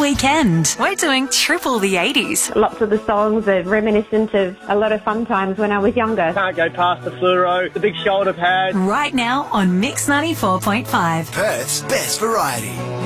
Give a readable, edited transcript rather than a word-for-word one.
weekend. We're doing triple the 80s. Lots of the songs are reminiscent of a lot of fun times when I was younger. Can't go past the fluoro, the big shoulder pad. Right now on Mix 94.5. Perth's best variety.